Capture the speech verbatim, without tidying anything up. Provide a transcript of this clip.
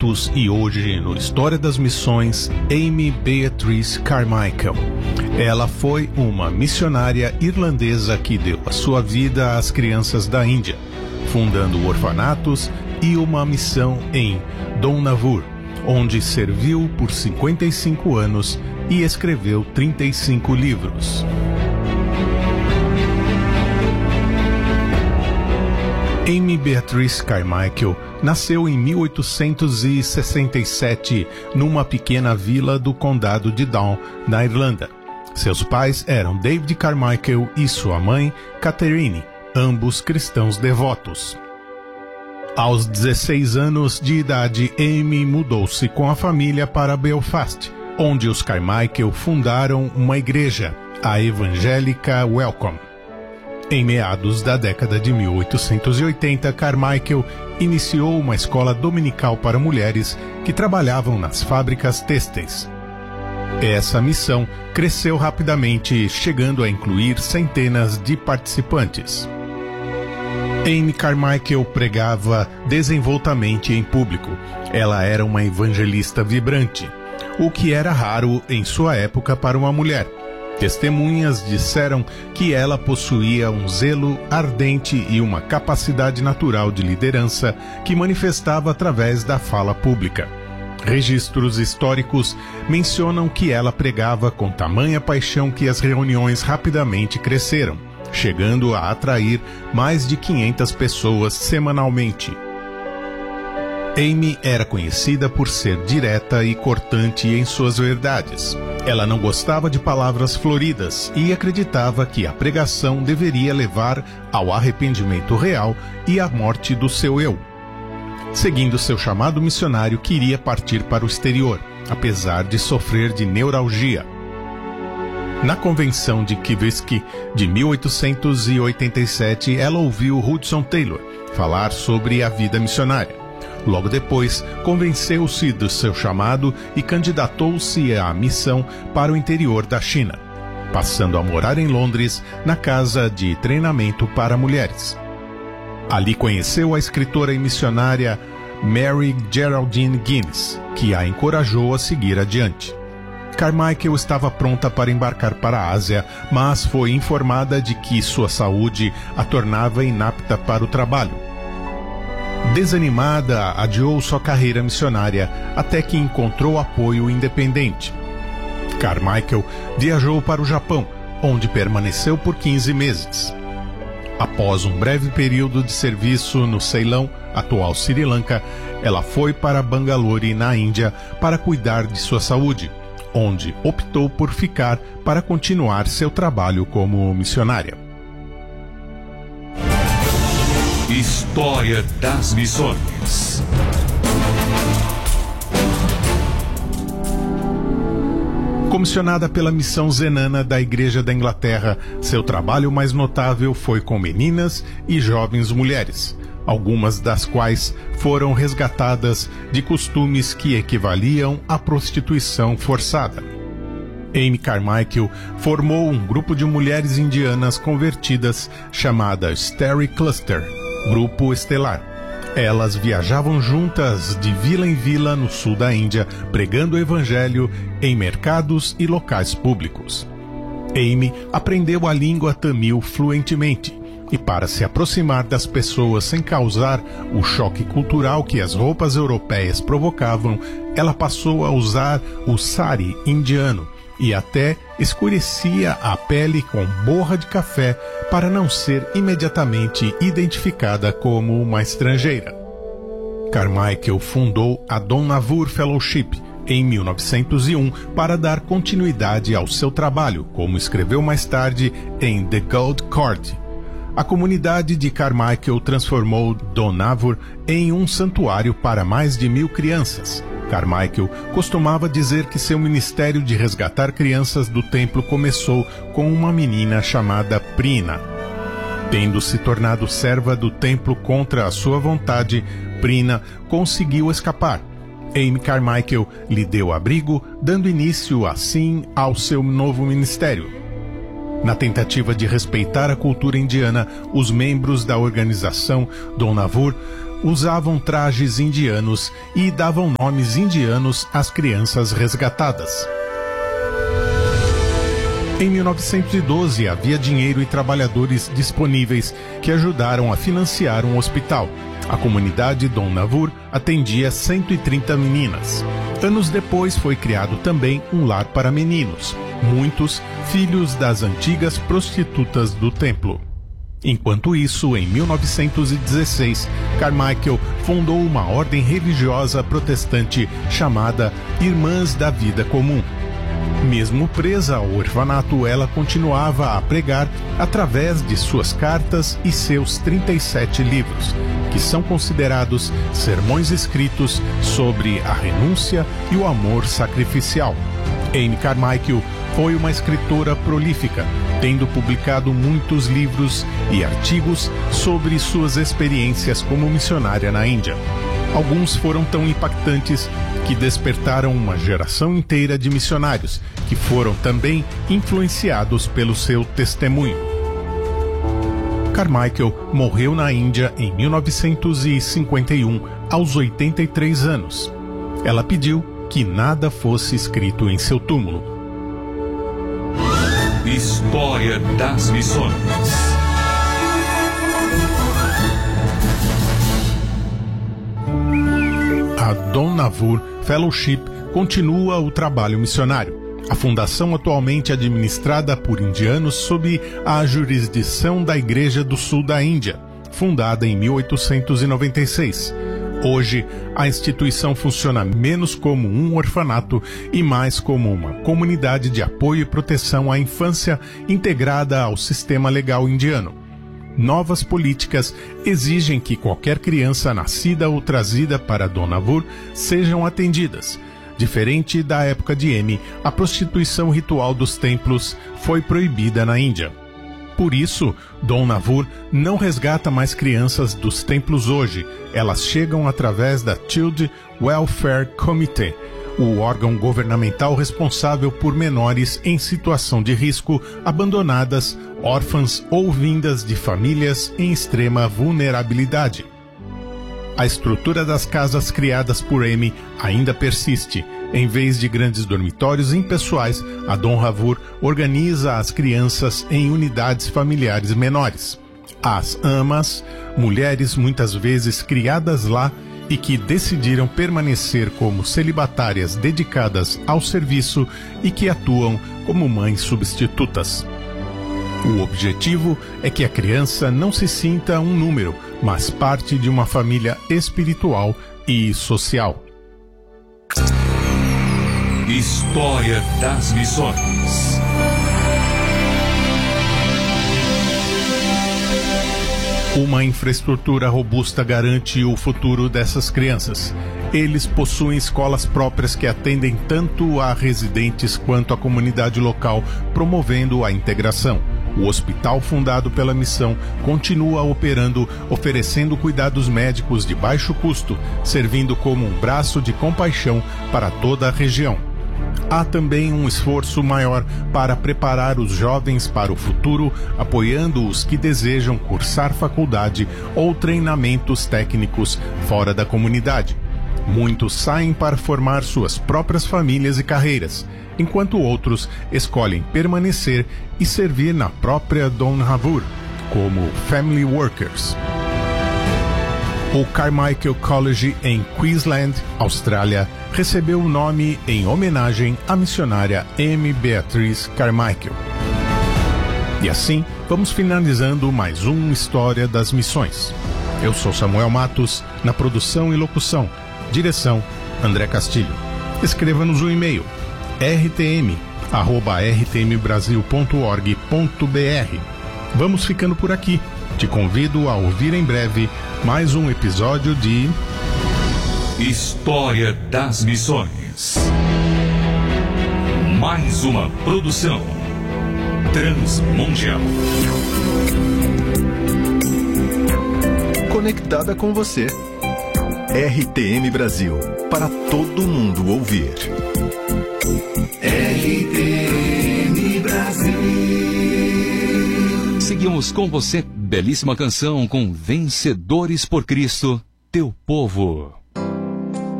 tempos e hoje no História das Missões, Amy Beatrice Carmichael. Ela foi uma missionária irlandesa que deu a sua vida às crianças da Índia, fundando orfanatos e uma missão em Dohnavur, onde serviu por cinquenta e cinco anos e escreveu trinta e cinco livros. Amy Beatrice Carmichael nasceu em mil oitocentos e sessenta e sete numa pequena vila do condado de Down, na Irlanda. Seus pais eram David Carmichael e sua mãe, Catherine, ambos cristãos devotos. Aos dezesseis anos de idade, Amy mudou-se com a família para Belfast, onde os Carmichael fundaram uma igreja, a evangélica Welcome. Em meados da década de mil oitocentos e oitenta, Carmichael iniciou uma escola dominical para mulheres que trabalhavam nas fábricas têxteis. Essa missão cresceu rapidamente, chegando a incluir centenas de participantes. Amy Carmichael pregava desenvoltamente em público. Ela era uma evangelista vibrante, o que era raro em sua época para uma mulher. Testemunhas disseram que ela possuía um zelo ardente e uma capacidade natural de liderança que manifestava através da fala pública. Registros históricos mencionam que ela pregava com tamanha paixão que as reuniões rapidamente cresceram, chegando a atrair mais de quinhentas pessoas semanalmente. Amy era conhecida por ser direta e cortante em suas verdades. Ela não gostava de palavras floridas e acreditava que a pregação deveria levar ao arrependimento real e à morte do seu eu. Seguindo seu chamado missionário, queria partir para o exterior, apesar de sofrer de neuralgia. Na convenção de Kivesky de mil oitocentos e oitenta e sete, ela ouviu Hudson Taylor falar sobre a vida missionária. Logo depois, convenceu-se do seu chamado e candidatou-se à missão para o interior da China, passando a morar em Londres, na casa de treinamento para mulheres. Ali conheceu a escritora e missionária Mary Geraldine Guinness, que a encorajou a seguir adiante. Carmichael estava pronta para embarcar para a Ásia, mas foi informada de que sua saúde a tornava inapta para o trabalho. Desanimada, adiou sua carreira missionária até que encontrou apoio independente. Carmichael viajou para o Japão, onde permaneceu por quinze meses. Após um breve período de serviço no Ceilão, atual Sri Lanka, ela foi para Bangalore, na Índia, para cuidar de sua saúde, onde optou por ficar para continuar seu trabalho como missionária. História das Missões. Comissionada pela Missão Zenana da Igreja da Inglaterra, seu trabalho mais notável foi com meninas e jovens mulheres, algumas das quais foram resgatadas de costumes que equivaliam à prostituição forçada. Amy Carmichael formou um grupo de mulheres indianas convertidas chamada Starry Cluster, Grupo Estelar. Elas viajavam juntas de vila em vila no sul da Índia, pregando o evangelho em mercados e locais públicos. Amy aprendeu a língua tamil fluentemente e, para se aproximar das pessoas sem causar o choque cultural que as roupas europeias provocavam, ela passou a usar o sari indiano e até escurecia a pele com borra de café para não ser imediatamente identificada como uma estrangeira. Carmichael fundou a Dohnavur Fellowship em mil novecentos e um para dar continuidade ao seu trabalho, como escreveu mais tarde em The Gold Cord. A comunidade de Carmichael transformou Dohnavur em um santuário para mais de mil crianças. Carmichael costumava dizer que seu ministério de resgatar crianças do templo começou com uma menina chamada Prina. Tendo se tornado serva do templo contra a sua vontade, Prina conseguiu escapar. Amy Carmichael lhe deu abrigo, dando início assim ao seu novo ministério. Na tentativa de respeitar a cultura indiana, os membros da organização Dohnavur usavam trajes indianos e davam nomes indianos às crianças resgatadas. Em mil novecentos e doze, havia dinheiro e trabalhadores disponíveis que ajudaram a financiar um hospital. A comunidade Don Navur atendia cento e trinta meninas. Anos depois foi criado também um lar para meninos, muitos filhos das antigas prostitutas do templo. Enquanto isso, em mil novecentos e dezesseis, Carmichael fundou uma ordem religiosa protestante chamada Irmãs da Vida Comum. Mesmo presa ao orfanato, ela continuava a pregar através de suas cartas e seus trinta e sete livros, que são considerados sermões escritos sobre a renúncia e o amor sacrificial. Amy Carmichael foi uma escritora prolífica, tendo publicado muitos livros e artigos sobre suas experiências como missionária na Índia. Alguns foram tão impactantes que despertaram uma geração inteira de missionários, que foram também influenciados pelo seu testemunho. Carmichael morreu na Índia em mil novecentos e cinquenta e um, aos oitenta e três anos. Ela pediu que nada fosse escrito em seu túmulo. História das Missões. A Don Navur Fellowship continua o trabalho missionário. A fundação atualmente é administrada por indianos sob a jurisdição da Igreja do Sul da Índia, fundada em mil oitocentos e noventa e seis. Hoje, a instituição funciona menos como um orfanato e mais como uma comunidade de apoio e proteção à infância integrada ao sistema legal indiano. Novas políticas exigem que qualquer criança nascida ou trazida para Don Navur sejam atendidas. Diferente da época de Amy, a prostituição ritual dos templos foi proibida na Índia. Por isso, Don Navur não resgata mais crianças dos templos hoje. Elas chegam através da Child Welfare Committee, o órgão governamental responsável por menores em situação de risco, abandonadas, órfãs ou vindas de famílias em extrema vulnerabilidade. A estrutura das casas criadas por Amy ainda persiste. Em vez de grandes dormitórios impessoais, a Don Navur organiza as crianças em unidades familiares menores. As amas, mulheres muitas vezes criadas lá e que decidiram permanecer como celibatárias dedicadas ao serviço e que atuam como mães substitutas. O objetivo é que a criança não se sinta um número, mas parte de uma família espiritual e social. História das Missões. Uma infraestrutura robusta garante o futuro dessas crianças. Eles possuem escolas próprias que atendem tanto a residentes quanto a comunidade local, promovendo a integração. O hospital fundado pela missão continua operando, oferecendo cuidados médicos de baixo custo, servindo como um braço de compaixão para toda a região. Há também um esforço maior para preparar os jovens para o futuro, apoiando os que desejam cursar faculdade ou treinamentos técnicos fora da comunidade. Muitos saem para formar suas próprias famílias e carreiras, enquanto outros escolhem permanecer e servir na própria Don Navur, como Family Workers. O Carmichael College em Queensland, Austrália, recebeu o nome em homenagem à missionária Amy Beatriz Carmichael. E assim, vamos finalizando mais um História das Missões. Eu sou Samuel Matos, na produção e locução. Direção, André Castilho. Escreva-nos um e-mail, r t m arroba r t m brasil ponto org ponto b r. Vamos ficando por aqui. Te convido a ouvir em breve mais um episódio de História das Missões. Mais uma produção Transmundial. Conectada com você. R T M Brasil, para todo mundo ouvir. R T M Brasil. Seguimos com você, belíssima canção com Vencedores por Cristo, teu povo.